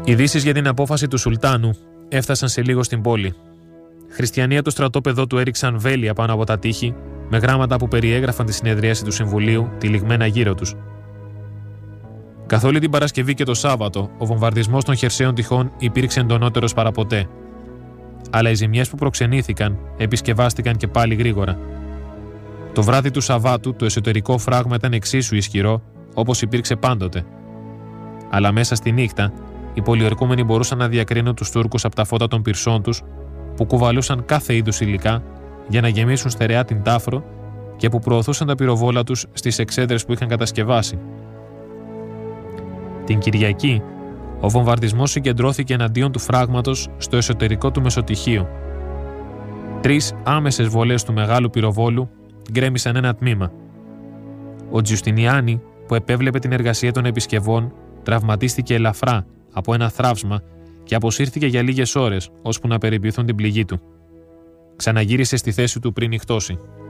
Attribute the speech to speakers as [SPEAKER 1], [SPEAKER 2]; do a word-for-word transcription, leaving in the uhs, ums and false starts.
[SPEAKER 1] Ειδήσεις για την απόφαση του Σουλτάνου έφτασαν σε λίγο στην πόλη. Χριστιανοί από το στρατόπεδο του έριξαν βέλια πάνω από τα τείχη, με γράμματα που περιέγραφαν τη συνεδρίαση του Συμβουλίου τυλιγμένα γύρω τους. Καθ' όλη την Παρασκευή και το Σάββατο, ο βομβαρδισμός των χερσαίων τυχών υπήρξε εντονότερος παραποτέ. Αλλά οι ζημιές που προξενήθηκαν επισκευάστηκαν και πάλι γρήγορα. Το βράδυ του Σαββάτου το εσωτερικό φράγμα ήταν εξίσου ισχυρό όπως υπήρξε πάντοτε. Αλλά μέσα στη νύχτα, οι πολιορκούμενοι μπορούσαν να διακρίνουν τους Τούρκους από τα φώτα των πυρσών τους, που κουβαλούσαν κάθε είδους υλικά για να γεμίσουν στερεά την Τάφρο και που προωθούσαν τα πυροβόλα τους στις εξέδρες που είχαν κατασκευάσει. Την Κυριακή, ο βομβαρδισμός συγκεντρώθηκε εναντίον του φράγματος στο εσωτερικό του μεσοτυχείου. Τρεις άμεσες βολές του μεγάλου πυροβόλου γκρέμισαν ένα τμήμα. Ο Τζιουστινιάνι, που επέβλεπε την εργασία των επισκευών, τραυματίστηκε ελαφρά από ένα θράψμα και αποσύρθηκε για λίγες ώρες, ώσπου να περιποιηθούν την πληγή του. Ξαναγύρισε στη θέση του πριν νυχτώσει.